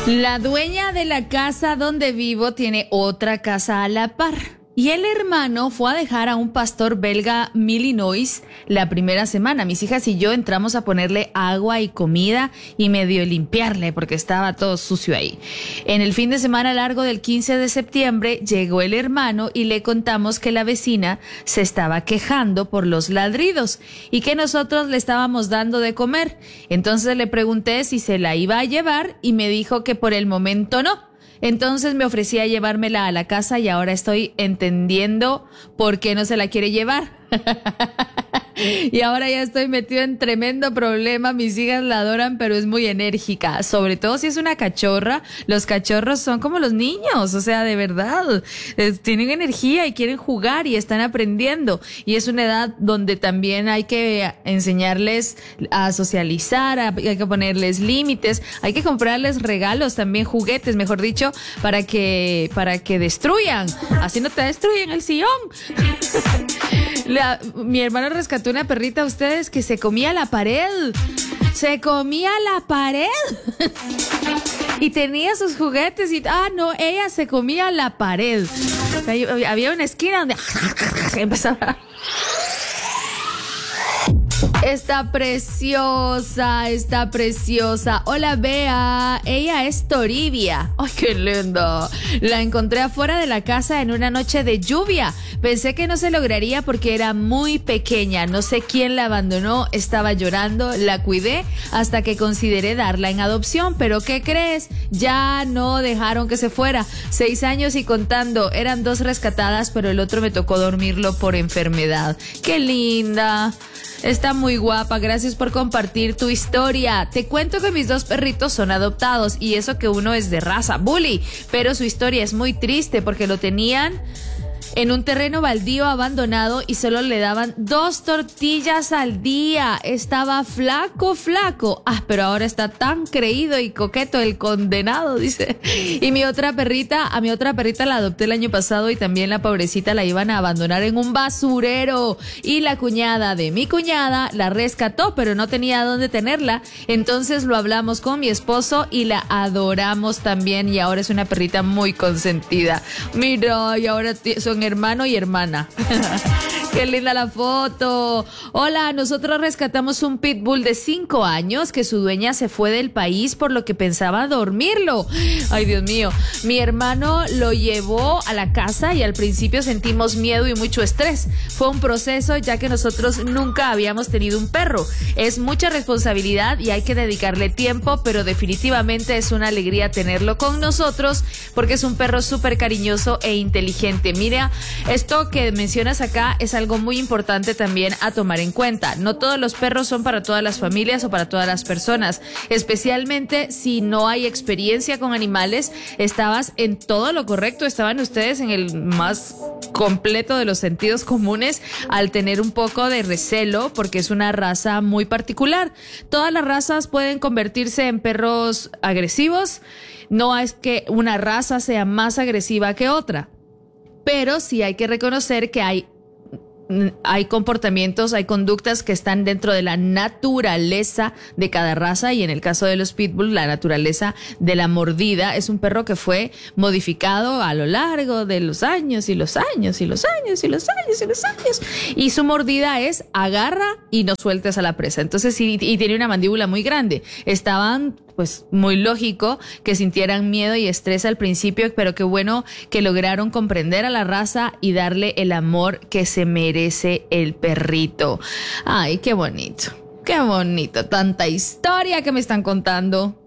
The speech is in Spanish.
La dueña de la casa donde vivo tiene otra casa a la par. Y el hermano fue a dejar a un pastor belga Illinois la primera semana. Mis hijas y yo entramos a ponerle agua y comida y medio limpiarle porque estaba todo sucio ahí. En el fin de semana largo del 15 de septiembre llegó el hermano y le contamos que la vecina se estaba quejando por los ladridos y que nosotros le estábamos dando de comer. Entonces le pregunté si se la iba a llevar y me dijo que por el momento no. Entonces me ofrecía llevármela a la casa y ahora estoy entendiendo por qué no se la quiere llevar. Y ahora ya estoy metido en tremendo problema. Mis hijas la adoran, pero es muy enérgica. Sobre todo si es una cachorra. Los cachorros son como los niños. O sea, de verdad. Tienen energía y quieren jugar y están aprendiendo. Y es una edad donde también hay que enseñarles a socializar, hay que ponerles límites. Hay que comprarles regalos, también juguetes, mejor dicho, para que destruyan. Así no te destruyen el sillón. Mi hermano rescató una perrita a ustedes que se comía la pared. Se comía la pared. Y tenía sus juguetes y... no, ella se comía la pared. Había una esquina donde... empezaba... Está preciosa, está preciosa. Hola, Bea. Ella es Toribia. ¡Ay, qué lindo! La encontré afuera de la casa en una noche de lluvia. Pensé que no se lograría porque era muy pequeña. No sé quién la abandonó. Estaba llorando. La cuidé hasta que consideré darla en adopción. ¿Pero qué crees? Ya no dejaron que se fuera. 6 años y contando. Eran 2 rescatadas, pero el otro me tocó dormirlo por enfermedad. ¡Qué linda! Está muy guapa, gracias por compartir tu historia. Te cuento que mis 2 perritos son adoptados y eso que uno es de raza bully, pero su historia es muy triste porque lo tenían en un terreno baldío abandonado y solo le daban 2 tortillas al día. Estaba flaco. Pero ahora está tan creído y coqueto el condenado, dice. Y a mi otra perrita la adopté el año pasado y también la pobrecita la iban a abandonar en un basurero. Y la cuñada de mi cuñada la rescató, pero no tenía dónde tenerla. Entonces lo hablamos con mi esposo y la adoramos también. Y ahora es una perrita muy consentida. Mira, y ahora son hermano y hermana. Qué linda la foto. Hola, nosotros rescatamos un pitbull de 5 años que su dueña se fue del país por lo que pensaba dormirlo. Ay, Dios mío. Mi hermano lo llevó a la casa y al principio sentimos miedo y mucho estrés. Fue un proceso ya que nosotros nunca habíamos tenido un perro. Es mucha responsabilidad y hay que dedicarle tiempo, pero definitivamente es una alegría tenerlo con nosotros porque es un perro súper cariñoso e inteligente. Mira, esto que mencionas acá es algo muy importante también a tomar en cuenta. No todos los perros son para todas las familias o para todas las personas, especialmente si no hay experiencia con animales. Estabas en todo lo correcto, estaban ustedes en el más completo de los sentidos comunes al tener un poco de recelo porque es una raza muy particular. Todas las razas pueden convertirse en perros agresivos, no es que una raza sea más agresiva que otra, pero sí hay que reconocer que hay comportamientos, hay conductas que están dentro de la naturaleza de cada raza y en el caso de los pitbull, la naturaleza de la mordida es un perro que fue modificado a lo largo de los años y su mordida es agarra y no sueltes a la presa. Entonces y tiene una mandíbula muy grande. Estaban pues muy lógico que sintieran miedo y estrés al principio, pero qué bueno que lograron comprender a la raza y darle el amor que se merece el perrito. Ay, qué bonito, tanta historia que me están contando.